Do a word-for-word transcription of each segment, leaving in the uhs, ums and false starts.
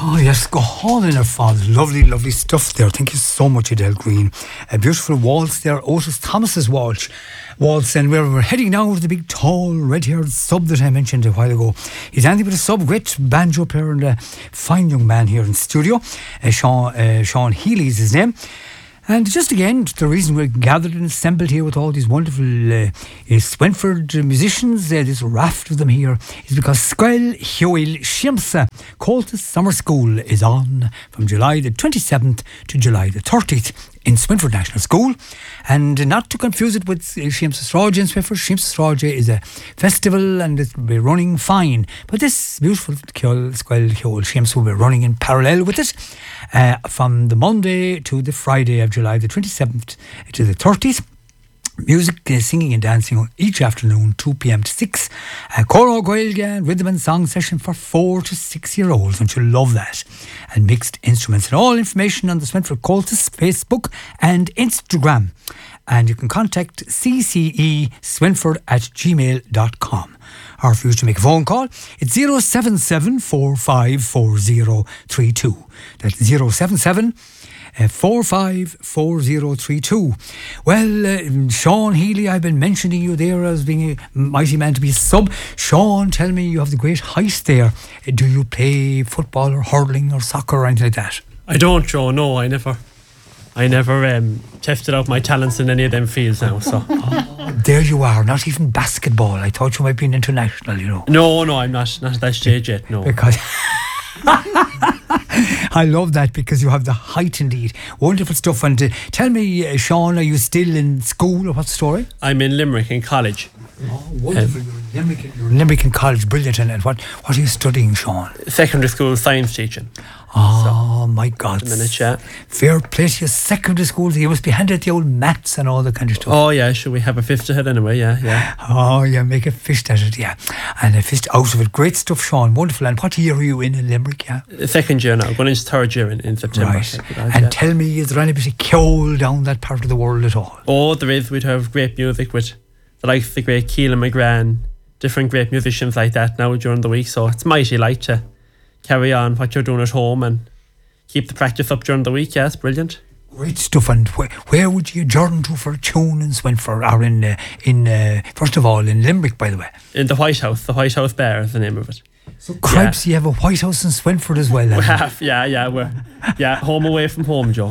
Oh yes, go on in our father. Lovely, lovely stuff there. Thank you so much, Adele Green. A beautiful waltz there, Otis Thomas's waltz. Waltz, and we're, we're heading now to the big, tall, red-haired sub that I mentioned a while ago. He's Andy with a sub, great banjo player and a fine young man here in studio. Uh, Sean, uh, Sean Healy is his name. And just again, the reason we're gathered and assembled here with all these wonderful uh, uh, Swinford musicians, uh, this raft of them here, is because Scoil Hioil Shiamsa Coltis Summer School is on from July the twenty-seventh to July the thirtieth in Swinford National School. And not to confuse it with Shiamsa Sráide in Swinford. Shiamsa Sráide is a festival and it will be running fine. But this beautiful Scoil Hioil Shiamsa will be running in parallel with it uh, from the Monday to the Friday of July the twenty-seventh to the thirtieth. Music, uh, singing and dancing each afternoon, two p.m. to six. Uh, Coro Gaeilge, rhythm and song session for four to six year olds. Don't you love that? And mixed instruments. And all information on the Swinford Coltis Facebook and Instagram. And you can contact c c e swinford at gmail dot com. Or if you wish to make a phone call, it's zero seven seven four five four zero three two. That's zero seven seven Uh, four five four zero three two. Well, uh, Sean Healy, I've been mentioning you there as being a mighty man to be a sub. Sean, tell me, you have the great height there. Uh, do you play football or hurling or soccer or anything like that? I don't, Joe. No, I never. I never um, tested out my talents in any of them fields now. So oh, there you are. Not even basketball. I thought you might be an international. You know. No, no, I'm not. Not at that stage yet. No. Because. I love that because you have the height indeed. Wonderful stuff. And uh, tell me, uh, Sean, are you still in school or what's the story? I'm in Limerick in college. Oh, wonderful. Um, you're, in Limerick, you're in Limerick in college. Brilliant. And, and what, what are you studying, Sean? Secondary school science teaching. Oh, so, my God. A minute, yeah. Fair play to your secondary school. You must be handed the old maths and all that kind of stuff. Oh, yeah. Should we have a fist ahead anyway? Yeah, yeah. Oh, yeah. Make a fist at it, yeah. And a fist out of it. Great stuff, Sean. Wonderful. And what year are you in in Limerick, yeah? Second year now. Going into third year in, in September. Right. And yeah. Tell me, is there any bit of Ceol down that part of the world at all? Oh, there is. We'd have great music with the likes of the great Keelan McGrath, different great musicians like that now during the week. So it's mighty light to carry on what you're doing at home and keep the practice up during the week. Yeah, it's brilliant. Great stuff. And wh- where would you adjourn to for a tune in Swinford? Or in, uh, in uh, first of all, in Limerick, by the way? In the White House. The White House Bar is the name of it. So, cripes, yeah. You have a White House in Swinford as well, then? We have, yeah, yeah. We're, yeah, home away from home, Joe.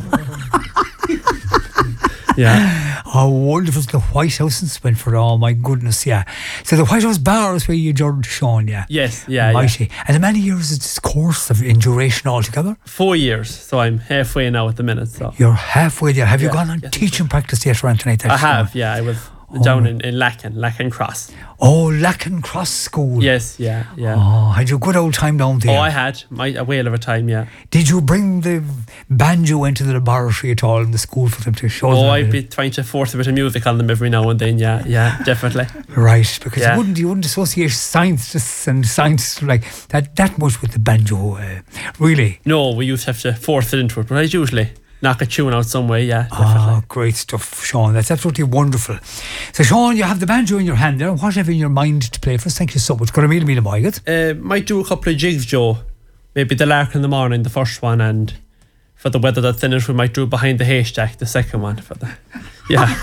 Yeah. Oh, wonderful. The White House in Swinford. Oh, my goodness, yeah. So the White House Bar is where you adjourned, Sean, yeah? Yes, yeah, mighty. Yeah. And how many years is this course of in duration altogether? Four years. So I'm halfway now at the minute. So you're halfway there. Have you yeah, gone on yes, teaching practice yet or anything like that? I have, Sean? Yeah. I was oh. down in, in Lacken, Lacken Cross. Oh, Lacken Cross School. Yes, yeah, yeah. Oh, had you a good old time down there? Oh, I had. My, a whale of a time, yeah. Did you bring the banjo into the laboratory at all in the school for them to show them? Oh, I'd be trying to force a bit of music on them every now and then, yeah, yeah, definitely. Right, because yeah. you wouldn't you wouldn't associate scientists and science like that that much with the banjo, uh, really? No, we used to have to force it into it, but I usually knock a tune out some way, yeah, definitely. Oh, great stuff, Sean. That's absolutely wonderful. So, Sean, you have the banjo in your hand there. What have you in your mind to play for us? Thank you so much. Got a meal, meal, Moigat. Uh, might do a couple of jigs, Joe. Maybe the Lark in the Morning, the first one, and for the weather that's in it, we might do Behind the Haystack, the second one. For the, yeah.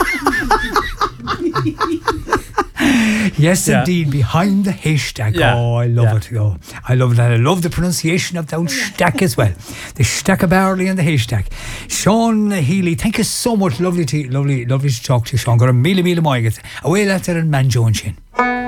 Yes, yeah. indeed, Behind the Haystack. Yeah. Oh, I love yeah. it. Oh, I love that. I love the pronunciation of the old stack as well. The stack of barley and the haystack. Sean Healy, thank you so much. Lovely to lovely, lovely to talk to you, Sean. Got a mealy mealy moigat. Away later and manjo and shin.